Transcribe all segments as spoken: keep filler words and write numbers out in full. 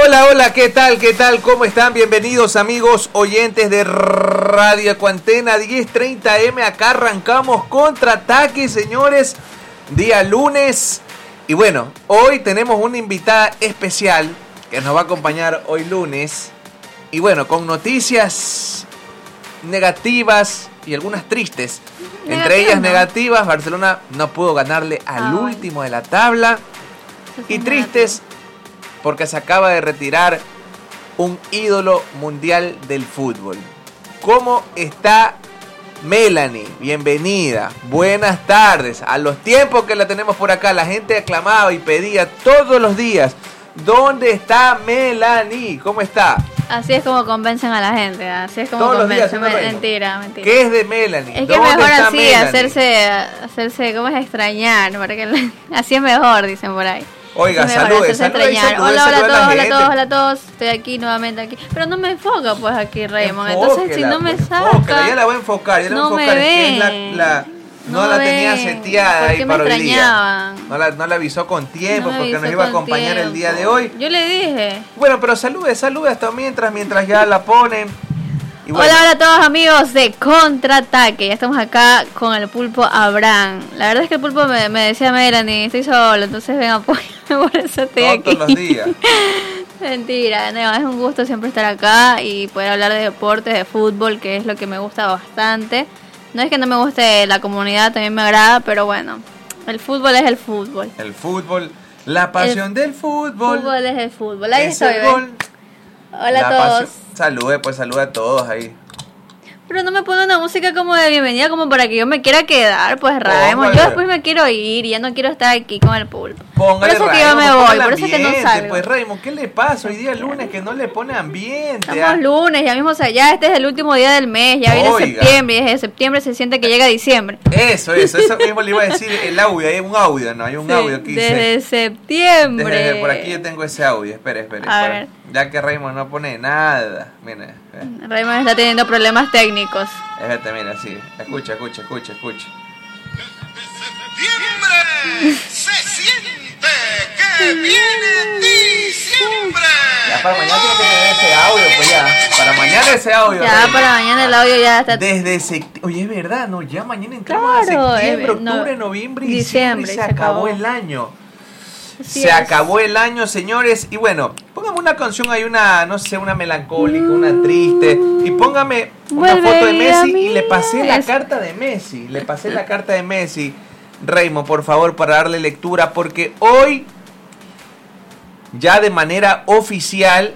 hola, hola, ¿qué tal? ¿Qué tal? ¿Cómo están? Bienvenidos amigos oyentes de Radio Ecuantena diez treinta eme. Acá arrancamos Contraataque, señores, día lunes. Y bueno, hoy tenemos una invitada especial que nos va a acompañar hoy lunes. Y bueno, con noticias negativas y algunas tristes. Negativa, Entre ellas no. negativas, Barcelona no pudo ganarle al ah, último bueno. de la tabla. Y tristes porque se acaba de retirar un ídolo mundial del fútbol. ¿Cómo está Melanie? Bienvenida. Buenas tardes. A los tiempos que la tenemos por acá, la gente aclamaba y pedía todos los días: ¿dónde está Melanie? ¿Cómo está? Así es como convencen a la gente, así es como todos convencen. Los días, mentira, mentira. ¿Qué es de Melanie? Es que es mejor así, Melanie? hacerse, hacerse, ¿cómo es? Extrañar, para que así es mejor, dicen por ahí. Oiga, saludos, saludos. Hola, hola a todos, hola a todos, hola a todos. Estoy aquí nuevamente aquí. Pero no me enfoca pues aquí, Raymond. Entonces si no me saca. Enfóquela, ya la voy a enfocar, ya la no voy a enfocar. Me es que es la, la, no, no la tenía seteada ahí para hoy día. No la, no la avisó con tiempo no porque nos iba a acompañar tiempo. el día de hoy. Yo le dije. Bueno, pero salude, salude hasta mientras, mientras ya la ponen. Y bueno. Hola, hola a todos amigos de Contraataque. Ya estamos acá con el pulpo Abraham. La verdad es que el pulpo me, me decía: Melanie, estoy solo, entonces ven, apóyame, por eso estoy Todos aquí. Todos los días. Mentira, no, es un gusto siempre estar acá y poder hablar de deportes, de fútbol, que es lo que me gusta bastante. No es que no me guste la comunidad, también me agrada, pero bueno, el fútbol es el fútbol. El fútbol, la pasión el del fútbol. El fútbol es el fútbol. Ahí es estoy, el gol. Hola a todos. Pasión. Salude, pues saluda a todos ahí. Pero no me pone una música como de bienvenida, como para que yo me quiera quedar, pues Raymond. Yo después me quiero ir y ya no quiero estar aquí con el pulpo. Póngale, por eso es que yo me voy, por eso es que no salgo. Pues Raymond, ¿qué le pasa hoy día lunes que no le pone ambiente? Estamos ¿ah? lunes, ya mismo, o sea, ya este es el último día del mes, ya viene Oiga. septiembre, y desde septiembre se siente que llega diciembre. Eso, eso, eso mismo le iba a decir el audio, hay un audio, ¿no? Hay un sí, audio aquí. Desde dice, septiembre. Desde, por aquí yo tengo ese audio, espere, espere. A espere. ver. Ya que Raymond no pone nada. Mira, Raymond está teniendo problemas técnicos. Fíjate, mira, sí. Escucha, escucha, escucha, escucha. Septiembre se siente que viene diciembre. Ya para mañana tiene que tener ese audio, pues ya. Para mañana ese audio. Ya, Raymond. Para mañana el audio ya está. Desde septiembre. Oye, es verdad, no, ya mañana entramos claro, a septiembre, octubre, no, noviembre y diciembre. diciembre y se, se acabó. acabó el año. Así se es. acabó el año, señores. Y bueno, póngame una canción ahí, una, no sé, una melancólica, mm. una triste. Y póngame una Vuelve foto de Messi. Y le pasé la carta de Messi. Le pasé la carta de Messi. Raymond, por favor, para darle lectura. Porque hoy, ya de manera oficial,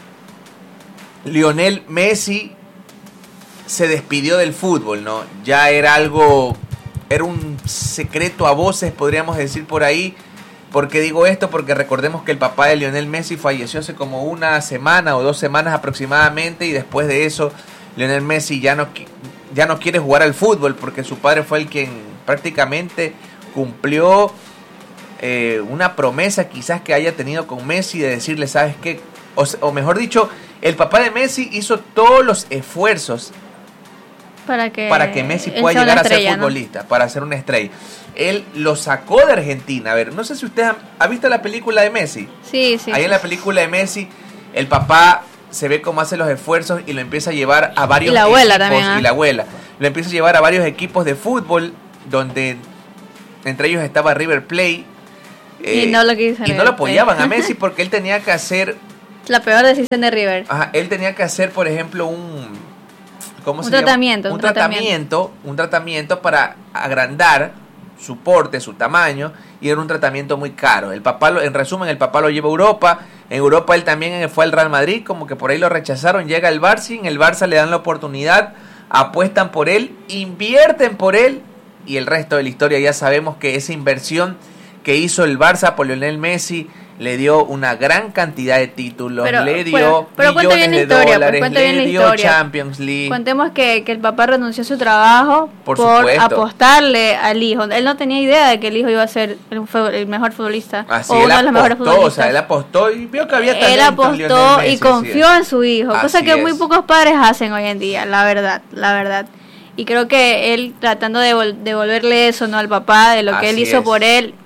Lionel Messi se despidió del fútbol, ¿no? Ya era algo, era un secreto a voces, podríamos decir por ahí. ¿Por qué digo esto? Porque recordemos que el papá de Lionel Messi falleció hace como una semana o dos semanas aproximadamente, y después de eso Lionel Messi ya no, ya no quiere jugar al fútbol porque su padre fue el quien prácticamente cumplió eh, una promesa quizás que haya tenido con Messi de decirle, ¿sabes qué? O, o mejor dicho, el papá de Messi hizo todos los esfuerzos para que, para que Messi pueda llegar estrella, a ser futbolista, ¿no? Para ser una estrella. Él lo sacó de Argentina. A ver, no sé si usted ha, ha visto la película de Messi. Sí, sí. Ahí sí. en la película de Messi, el papá se ve cómo hace los esfuerzos y lo empieza a llevar a varios y la abuela equipos. También, ¿eh? Y la abuela. Lo empieza a llevar a varios equipos de fútbol, donde entre ellos estaba River Plate. Eh, y no lo quiso Y no lo apoyaban a Messi porque él tenía que hacer... La peor decisión de River. Ajá, él tenía que hacer, por ejemplo, un... ¿Cómo un se tratamiento, llama? Un, un tratamiento, tratamiento, un tratamiento para agrandar su porte, su tamaño, y era un tratamiento muy caro. El papá, lo, en resumen, el papá lo lleva a Europa. En Europa él también fue al Real Madrid, como que por ahí lo rechazaron, llega al Barça, en el Barça le dan la oportunidad, apuestan por él, invierten por él, y el resto de la historia ya sabemos que esa inversión que hizo el Barça por Lionel Messi le dio una gran cantidad de títulos, pero, le dio pero, pero millones bien de historia, dólares, pues, le bien dio historia. Champions League. Contemos que, que el papá renunció a su trabajo por, por apostarle al hijo. Él no tenía idea de que el hijo iba a ser el, el mejor futbolista. Así, o él uno de apostó, los mejores futbolistas. O sea, él apostó y vio que había talento. Él apostó Messi, y confió sí. en su hijo, cosa Así que es. muy pocos padres hacen hoy en día, la verdad, la verdad. Y creo que él tratando de devol- devolverle eso, ¿no?, al papá, de lo que Así él hizo es. por él,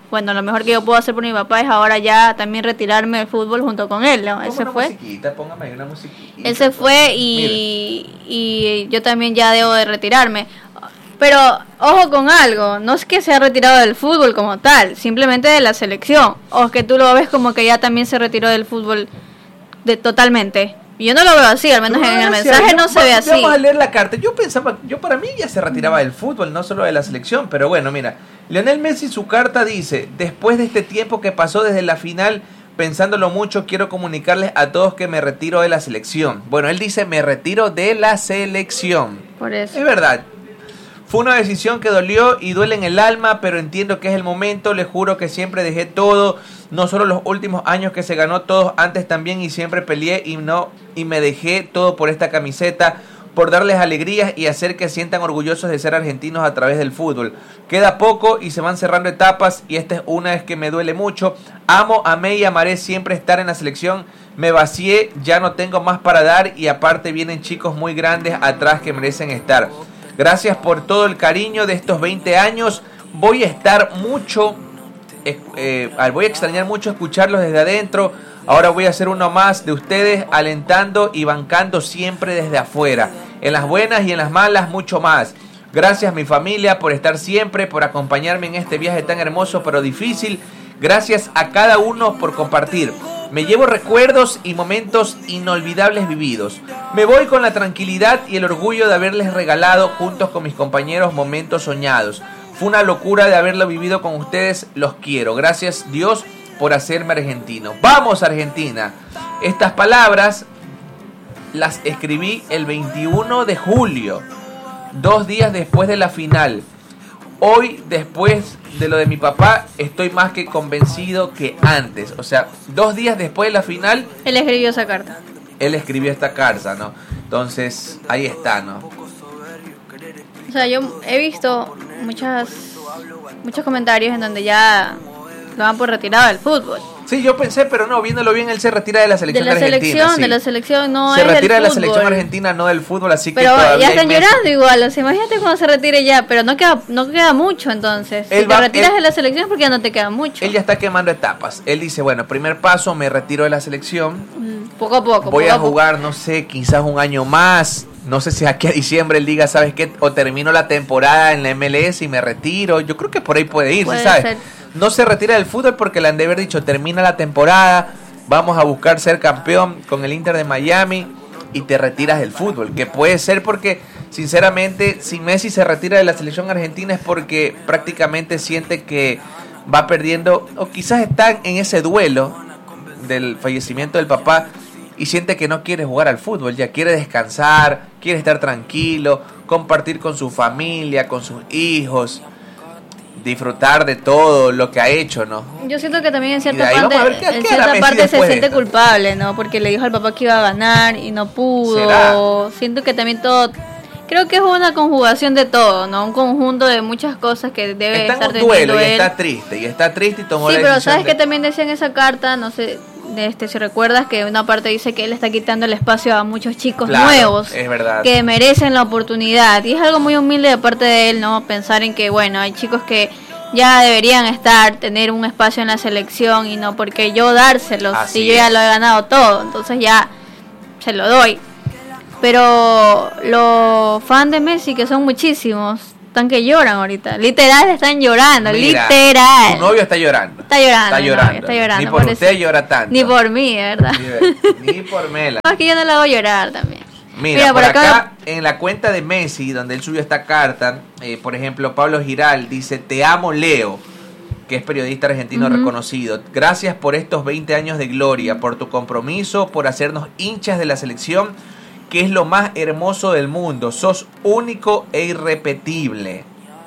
bueno, lo mejor que yo puedo hacer por mi papá es ahora ya también retirarme del fútbol junto con él, ¿no? Él se fue. Musiquita, póngame ahí una musiquita. Él se fue y, y yo también ya debo de retirarme. Pero ojo con algo, no es que se ha retirado del fútbol como tal, simplemente de la selección. O es que tú lo ves como que ya también se retiró del fútbol de totalmente. Yo no lo veo así, al menos en el mensaje no se ve así. Vamos a leer la carta. Yo pensaba, yo para mí ya se retiraba del fútbol, no solo de la selección, pero bueno, mira, Lionel Messi su carta dice: después de este tiempo que pasó desde la final, pensándolo mucho, quiero comunicarles a todos que me retiro de la selección. Bueno, él dice: me retiro de la selección. Por eso. Es verdad. Fue una decisión que dolió y duele en el alma, pero entiendo que es el momento. Les juro que siempre dejé todo, no solo los últimos años que se ganó todos, antes también, y siempre peleé y no y me dejé todo por esta camiseta, por darles alegrías y hacer que sientan orgullosos de ser argentinos a través del fútbol. Queda poco y se van cerrando etapas y esta es una vez que me duele mucho. Amo, amé y amaré siempre estar en la selección. Me vacié, ya no tengo más para dar y aparte vienen chicos muy grandes atrás que merecen estar. Gracias por todo el cariño de estos veinte años. Voy a estar mucho, eh, eh, voy a extrañar mucho escucharlos desde adentro. Ahora voy a ser uno más de ustedes, alentando y bancando siempre desde afuera. En las buenas y en las malas, mucho más. Gracias mi familia por estar siempre, por acompañarme en este viaje tan hermoso pero difícil. Gracias a cada uno por compartir. Me llevo recuerdos y momentos inolvidables vividos. Me voy con la tranquilidad y el orgullo de haberles regalado juntos con mis compañeros momentos soñados. Fue una locura de haberlo vivido con ustedes. Los quiero. Gracias Dios por hacerme argentino. ¡Vamos Argentina! Estas palabras las escribí el veintiuno de julio, dos días después de la final. Hoy, después de lo de mi papá, estoy más que convencido que antes. O sea, dos días después de la final, él escribió esa carta. Él escribió esta carta, ¿no? Entonces, ahí está, ¿no? O sea, yo he visto muchas muchos comentarios en donde ya lo dan por retirado del fútbol. Sí, yo pensé, pero no, viéndolo bien, él se retira de la selección de la argentina. Selección, sí. De la selección, no se es retira del de la fútbol. selección argentina, no del fútbol, así pero que todavía ya están hay llorando igual, o sea, imagínate cuando se retire ya, pero no queda no queda mucho entonces. Él si va, te retiras él, de la selección es porque ya no te queda mucho. Él ya está quemando etapas. Él dice, bueno, primer paso, me retiro de la selección. Mm, poco a poco. Voy poco a jugar, poco. no sé, quizás un año más. No sé si aquí a diciembre él diga, ¿sabes qué? O termino la temporada en la M L S y me retiro. Yo creo que por ahí puede irse, puede ¿sabes? Ser. No se retira del fútbol porque le han de haber dicho, termina la temporada, vamos a buscar ser campeón con el Inter de Miami y te retiras del fútbol. Que puede ser porque, sinceramente, si Messi se retira de la selección argentina es porque prácticamente siente que va perdiendo, o quizás está en ese duelo del fallecimiento del papá y siente que no quiere jugar al fútbol, ya quiere descansar, quiere estar tranquilo, compartir con su familia, con sus hijos, disfrutar de todo lo que ha hecho, ¿no? Yo siento que también en cierta ahí parte, vamos a ver qué- en qué cierta hará Messi parte se después de siente esto. culpable, ¿no? Porque le dijo al papá que iba a ganar y no pudo. ¿Será? Siento que también todo, creo que es una conjugación de todo, ¿no? Un conjunto de muchas cosas que debe Está estar en un duelo teniendo y él. está triste, y está triste y tomó Sí, la pero decisión sabes de- que también decía en esa carta, no sé, de este, si recuerdas que una parte dice que él está quitando el espacio a muchos chicos Claro, nuevos es verdad. que merecen la oportunidad, y es algo muy humilde de parte de él, ¿no? Pensar en que, bueno, hay chicos que ya deberían estar, tener un espacio en la selección y no porque yo dárselos, Así si yo ya es. lo he ganado todo, entonces ya se lo doy. Pero los fans de Messi, que son muchísimos, están que lloran ahorita, literal están llorando, Mira, literal. Tu novio está llorando. Está llorando, Está mi llorando. novio, está llorando, Ni por pobrecito. usted llora tanto. Ni por mí, ¿verdad? Ni, ni por Mela. No, es que yo no la hago llorar también. Mira, Mira, por, por acá, acá- en la cuenta de Messi, donde él subió esta carta, eh, por ejemplo, Pablo Giral dice, te amo Leo, que es periodista argentino Ujú. reconocido. Gracias por estos veinte años de gloria, por tu compromiso, por hacernos hinchas de la selección, que es lo más hermoso del mundo. Sos único e irrepetible.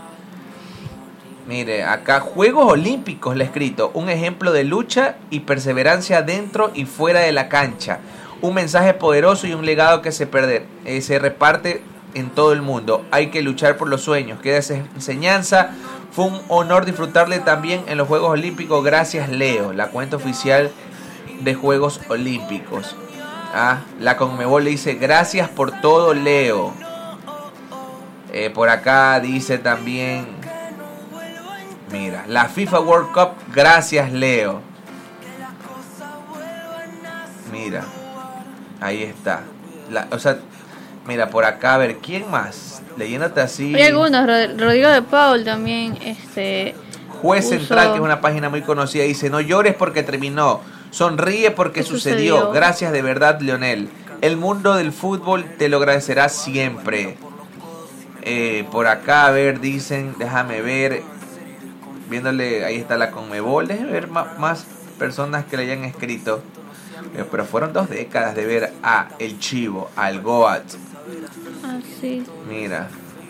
Mire, acá Juegos Olímpicos le he escrito, un ejemplo de lucha y perseverancia dentro y fuera de la cancha. Un mensaje poderoso y un legado que se, pierde, eh, se reparte en todo el mundo. Hay que luchar por los sueños. Queda esa enseñanza. Fue un honor disfrutarle también en los Juegos Olímpicos. Gracias, Leo, la cuenta oficial de Juegos Olímpicos. Ah, la Conmebol le dice, gracias por todo, Leo. Eh, por acá dice también... Mira, la FIFA World Cup, gracias Leo. Mira, ahí está. La, o sea, mira, por acá, a ver, ¿quién más? Leyéndote así. Hay algunos, Rodrigo de Paul también, este... Juez puso... Central, que es una página muy conocida, dice, no llores porque terminó, sonríe porque sucedió? sucedió. Gracias de verdad, Lionel. El mundo del fútbol te lo agradecerá siempre. Eh, por acá, a ver, dicen, déjame ver, viéndole, ahí está la Conmebol, déjame ver más, más personas que le hayan escrito. Eh, pero fueron dos décadas de ver a El Chivo, al Goat. Ah, sí. Mira.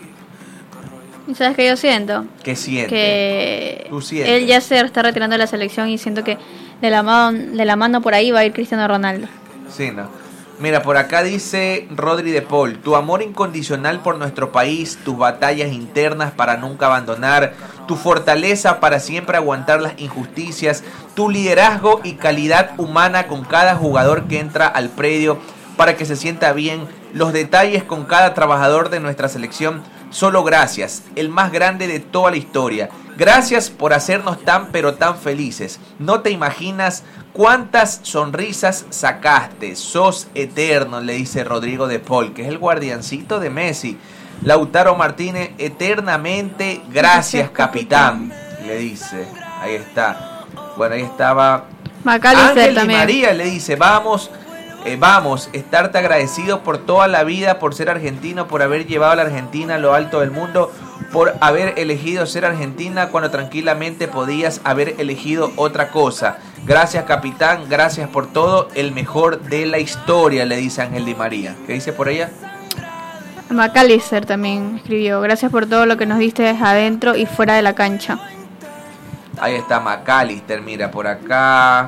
¿Y sabes qué yo siento? ¿Qué sientes? Que ¿Tú sientes? él ya se está retirando de la selección y siento que de la mano, de la mano por ahí va a ir Cristiano Ronaldo. Sí, ¿no? Mira, por acá dice Rodri de Paul, tu amor incondicional por nuestro país, tus batallas internas para nunca abandonar, tu fortaleza para siempre aguantar las injusticias, tu liderazgo y calidad humana con cada jugador que entra al predio para que se sienta bien, los detalles con cada trabajador de nuestra selección, solo gracias, el más grande de toda la historia. Gracias por hacernos tan pero tan felices. No te imaginas cuántas sonrisas sacaste. Sos eterno, le dice Rodrigo de Paul, que es el guardiancito de Messi. Lautaro Martínez, eternamente gracias, capitán, le dice. Ahí está. Bueno, ahí estaba McAllister Ángel también. Di María, le dice, vamos, eh, vamos, estarte agradecido por toda la vida, por ser argentino, por haber llevado a la Argentina a lo alto del mundo, por haber elegido ser Argentina cuando tranquilamente podías haber elegido otra cosa. Gracias, capitán, gracias por todo, el mejor de la historia, le dice Ángel Di María. ¿Qué dice por ella? McAllister también escribió, gracias por todo lo que nos diste adentro y fuera de la cancha. Ahí está McAllister, mira, por acá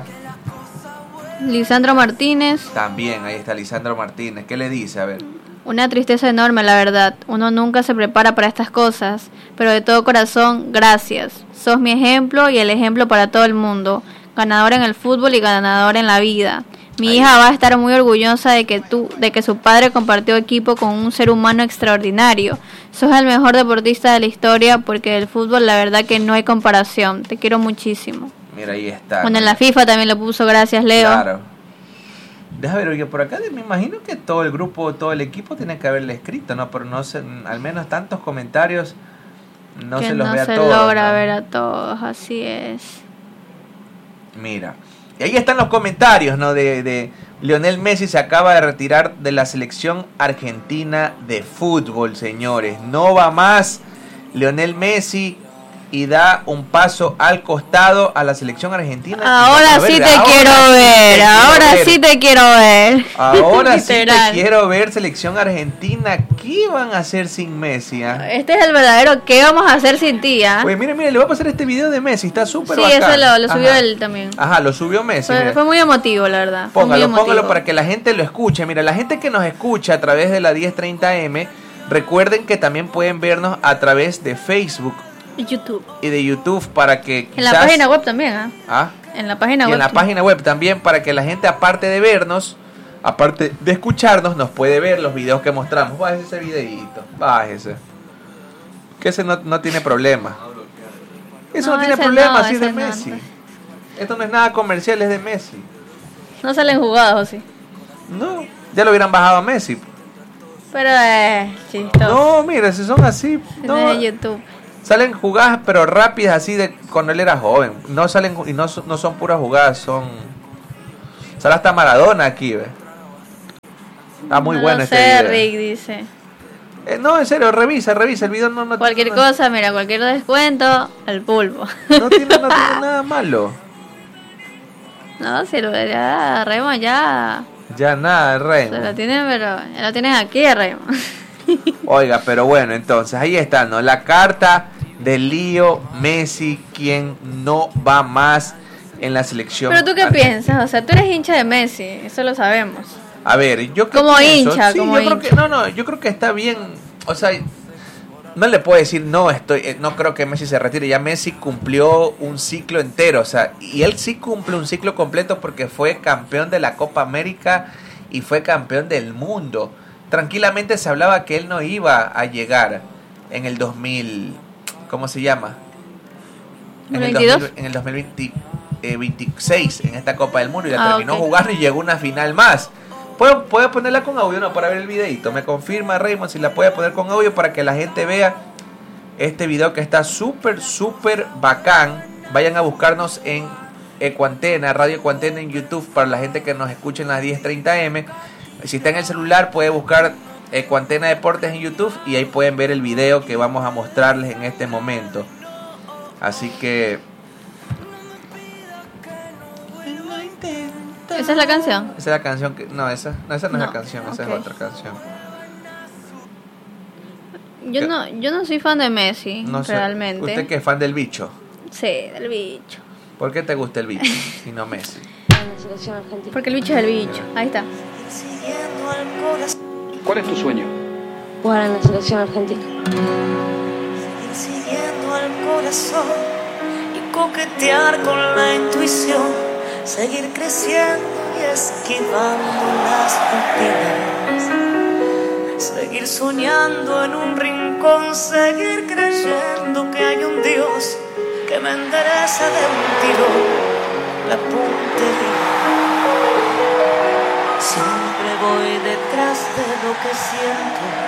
Lisandro Martínez. también, ahí está Lisandro Martínez. ¿Qué le dice? A ver. Una tristeza enorme, la verdad. Uno nunca se prepara para estas cosas, pero de todo corazón, gracias. Sos mi ejemplo y el ejemplo para todo el mundo. Ganador en el fútbol y ganador en la vida. Mi Ahí. hija va a estar muy orgullosa de que tú, de que su padre compartió equipo con un ser humano extraordinario. Sos el mejor deportista de la historia porque del fútbol la verdad que no hay comparación. Te quiero muchísimo. Mira, ahí está. Bueno, en la FIFA también lo puso, gracias Leo. Claro. Deja ver, oye, por acá me imagino que todo el grupo, todo el equipo tiene que haberle escrito, ¿no? Pero no sé, al menos tantos comentarios no que se los no ve a se todos. logra ¿no? ver a todos, así es. Mira, y ahí están los comentarios, ¿no? De, de Lionel Messi se acaba de retirar de la selección argentina de fútbol, señores. No va más Lionel Messi y da un paso al costado a la selección argentina. Ahora sí te quiero ver, ahora sí te quiero ver. Ahora sí te Literal. quiero ver selección argentina. ¿Qué van a hacer sin Messi? ah? Este es el verdadero ¿qué vamos a hacer sin ti? ah? Oye, mire, mire, le voy a pasar este video de Messi, está súper Sí, bacán. eso lo, lo subió Ajá. él también. Ajá, lo subió Messi. Fue, mire. fue muy emotivo, la verdad. Fue muy Póngalo, emotivo. póngalo para que la gente lo escuche. Mira, la gente que nos escucha a través de la diez treinta eme, recuerden que también pueden vernos a través de Facebook Y YouTube. y de YouTube para que En la quizás- página web también, ¿ah? ¿Ah? En la página Y web. en la sí. página web también para que la gente, aparte de vernos, aparte de escucharnos, nos puede ver los videos que mostramos. Bájese ese videíto, bájese. Que ese no, no tiene problema. Eso no, No, tiene ese problema, no, así es de ese no, Messi. no. Esto no es nada comercial, es de Messi. No salen jugados, sí. No, ya lo hubieran bajado a Messi. Pero es chistoso. No, mira, si son así, No no, es de YouTube. salen jugadas pero rápidas así de cuando él era joven. No salen y no, son- no son puras jugadas, son sale hasta Maradona aquí, ¿ves? Está muy no bueno lo este sé, video. Rick dice. Eh, no, en serio, revisa, revisa el video, no, no Cualquier no, cosa, mira, cualquier descuento, al pulpo. No tiene, no tiene nada malo. No, si lo ya, Remo ya Ya nada, rey. se lo tienen, pero ya lo tienes aquí, Remo. Oiga, pero bueno, entonces ahí está, ¿no? La carta de Leo Messi, quien no va más en la selección. Pero tú qué argentina. piensas, o sea, tú eres hincha de Messi, eso lo sabemos. A ver, yo qué Como pienso? hincha, Sí, como yo creo hincha. que no, no, yo creo que está bien, o sea, no le puedo decir no, estoy eh, no creo que Messi se retire, ya Messi cumplió un ciclo entero, o sea, y él sí cumple un ciclo completo porque fue campeón de la Copa América y fue campeón del mundo. Tranquilamente se hablaba que él no iba a llegar en el dos mil, ¿cómo se llama? en el, ¿veintidós? dos mil, en el dos mil veinte, eh, veintiséis, en esta Copa del Mundo, y la Ah, terminó ok. jugando y llegó a una final más. ¿Puedo, puedo ponerla con audio, no? Para ver el videito. Me confirma Raymond si la puede poner con audio para que la gente vea este video que está súper, súper bacán. Vayan a buscarnos en Ecuantena, Radio Ecuantena en YouTube, para la gente que nos escuche en las diez treinta eme. Si está en el celular puede buscar Ecuantena Deportes en YouTube y ahí pueden ver el video que vamos a mostrarles en este momento. Así que... ¿Esa es la canción? Esa es la canción que... No, esa no, esa no, No, es la canción, esa ok. es otra canción. Yo ¿Qué? no, yo no soy fan de Messi, No sé, realmente. ¿usted que es fan del bicho? Sí, del bicho. ¿Por qué te gusta el bicho y no Messi? Porque el bicho es el bicho. Ahí está. ¿Cuál es tu sueño? Jugar en la selección argentina. Siguiendo al corazón y coquetear con la intuición, seguir creciendo y esquivando las rutinas, seguir soñando en un rincón, seguir creyendo que hay un Dios que me endereza de un tiro la puntería. Siempre voy detrás de lo que siento.